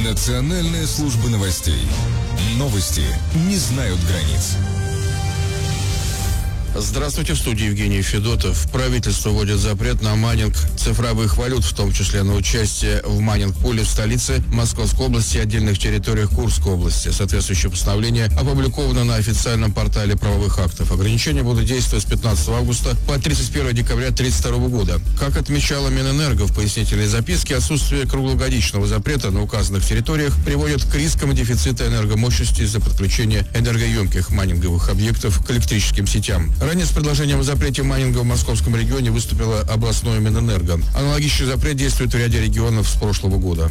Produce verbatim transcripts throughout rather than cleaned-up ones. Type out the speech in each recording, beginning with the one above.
Национальная служба новостей. Новости не знают границ. Здравствуйте, в студии Евгений Федотов. Правительство вводит запрет на майнинг цифровых валют, в том числе на участие в майнинг-пуле в столице Московской области и отдельных территориях Курской области. Соответствующее постановление опубликовано на официальном портале правовых актов. Ограничения будут действовать с пятнадцатого августа по тридцать первое декабря две тысячи тридцать второго года. Как отмечала Минэнерго в пояснительной записке, отсутствие круглогодичного запрета на указанных территориях приводит к рискам дефицита энергомощности из-за подключения энергоемких майнинговых объектов к электрическим сетям. Ранее с предложением о запрете майнинга в московском регионе выступила областное Минэнерго. Аналогичный запрет действует в ряде регионов с прошлого года.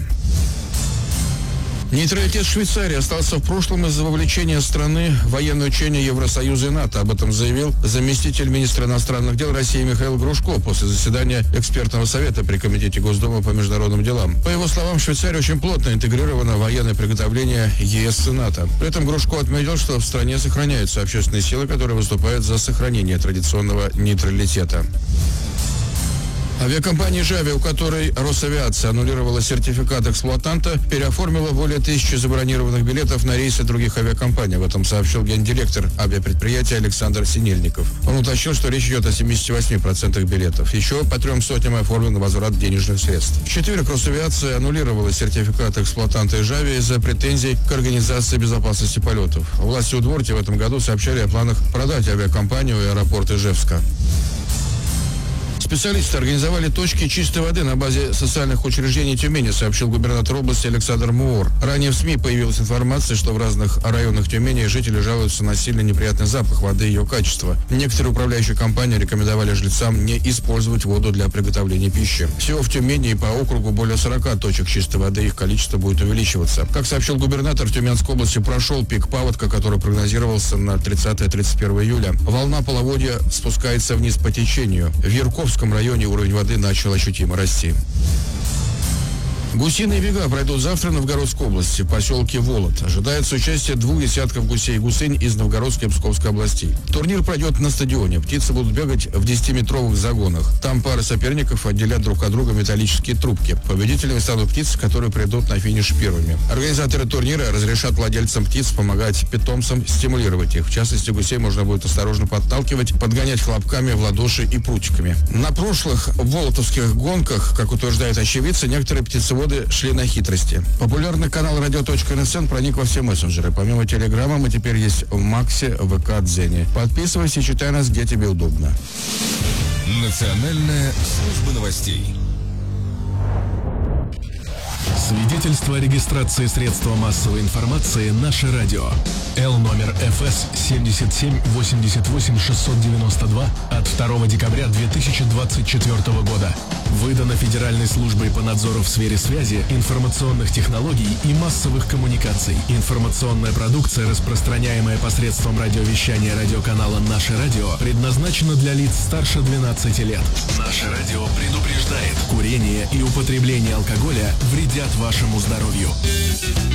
Нейтралитет Швейцарии остался в прошлом из-за вовлечения страны в военные учения Евросоюза и НАТО. Об этом заявил заместитель министра иностранных дел России Михаил Грушко после заседания экспертного совета при Комитете Госдумы по международным делам. По его словам, Швейцария очень плотно интегрирована в военное приготовление ЕС и НАТО. При этом Грушко отметил, что в стране сохраняются общественные силы, которые выступают за сохранение традиционного нейтралитета. Авиакомпания «Жави», у которой Росавиация аннулировала сертификат эксплуатанта, переоформила более тысячи забронированных билетов на рейсы других авиакомпаний. Об этом сообщил гендиректор авиапредприятия Александр Синельников. Он уточнил, что речь идет о семидесяти восьми процентах билетов. Еще по трем сотням оформлен возврат денежных средств. В четверг Росавиация аннулировала сертификат эксплуатанта «Жави» из-за претензий к организации безопасности полетов. Власти Удмуртии в этом году сообщали о планах продать авиакомпанию и аэропорт Ижевска. Специалисты организовали точки чистой воды на базе социальных учреждений Тюмени, сообщил губернатор области Александр Муур. Ранее в СМИ появилась информация, что в разных районах Тюмени жители жалуются на сильно неприятный запах воды и ее качество. Некоторые управляющие компании рекомендовали жильцам не использовать воду для приготовления пищи. Всего в Тюмени и по округу более сорока точек чистой воды, их количество будет увеличиваться. Как сообщил губернатор, в Тюменской области прошел пик паводка, который прогнозировался на тридцатое — тридцать первое июля. Волна половодья спускается вниз по течению. В Ярковском В районе уровень воды начал ощутимо расти. Гусиные бега пройдут завтра в Новгородской области, в поселке Волод. Ожидается участие двух десятков гусей и гусынь из Новгородской и Псковской областей. Турнир пройдет на стадионе. Птицы будут бегать в десятиметровых загонах. Там пары соперников отделят друг от друга металлические трубки. Победителями станут птицы, которые придут на финиш первыми. Организаторы турнира разрешат владельцам птиц помогать питомцам стимулировать их. В частности, гусей можно будет осторожно подталкивать, подгонять хлопками в ладоши и прутиками. На прошлых волотовских гонках, как утверждают очевидцы, некоторые птицеводы шли на хитрости. Популярный канал радио.нсн проник во все мессенджеры. Помимо Телеграма мы теперь есть в Максе, ВК, Дзене. Подписывайся и читай нас, где тебе удобно. Национальная служба новостей. Свидетельство о регистрации средства массовой информации «Наше радио». Л номер эф эс семьдесят семь восемьдесят восемь шестьсот девяносто два от второго декабря две тысячи двадцать четвёртого года. Выдано Федеральной службой по надзору в сфере связи, информационных технологий и массовых коммуникаций. Информационная продукция, распространяемая посредством радиовещания радиоканала «Наше радио», предназначена для лиц старше двенадцати лет. «Наше радио» предупреждает: курение и употребление алкоголя вредят вашему здоровью.